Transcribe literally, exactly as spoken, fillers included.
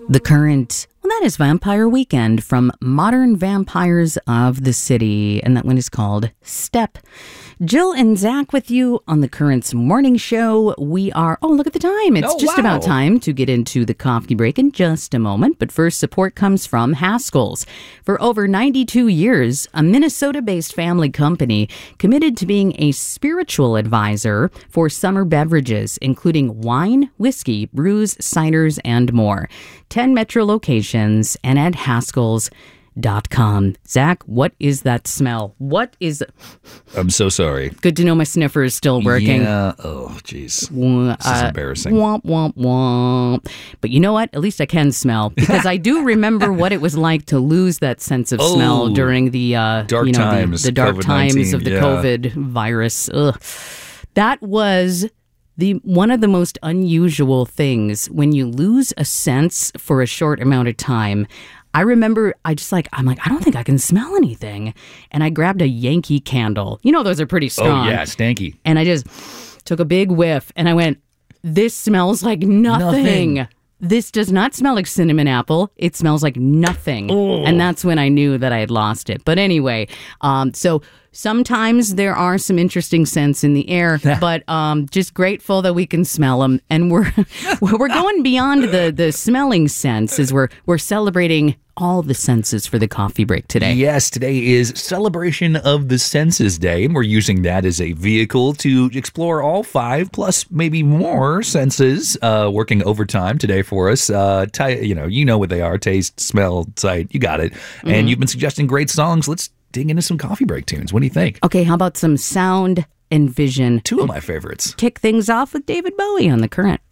The Current. Well, that is Vampire Weekend from Modern Vampires of the City, and that one is called Step. Jill and Zach with you on The Current's morning show. We are, oh, look at the time. It's oh, just wow. about time to get into the coffee break in just a moment. But first, support comes from Haskell's. For over ninety-two years, a Minnesota-based family company committed to being a spiritual advisor for summer beverages, including wine, whiskey, brews, ciders, and more. ten metro locations and at Haskell's dot com. Zach, what is that smell? What is... I'm so sorry. Good to know my sniffer is still working. Yeah. Oh, jeez. Uh, This is embarrassing. Womp, womp, womp. But you know what? At least I can smell, because I do remember what it was like to lose that sense of Oh, smell during the uh, dark you know, times, the, the dark COVID times nineteen, of the yeah. COVID virus. Ugh. That was the one of the most unusual things when you lose a sense for a short amount of time. I remember I just like, I'm like, I don't think I can smell anything. And I grabbed a Yankee candle. You know, those are pretty strong. Oh, yeah, stanky. And I just took a big whiff and I went, this smells like nothing. Nothing. This does not smell like cinnamon apple. It smells like nothing. Oh. And that's when I knew that I had lost it. But anyway, um, so sometimes there are some interesting scents in the air, but um, just grateful that we can smell them. And we're we're going beyond the, the smelling sense as we're we're celebrating all the senses for the coffee break today. Yes, today is Celebration of the Senses Day, and we're using that as a vehicle to explore all five, plus maybe more senses, uh, working overtime today for us. Uh, t- you know, you know what they are: taste, smell, sight. You got it. Mm-hmm. And you've been suggesting great songs. Let's dig into some coffee break tunes. What do you think? Okay, how about some sound and vision? Two of my favorites. Kick things off with David Bowie on The Current.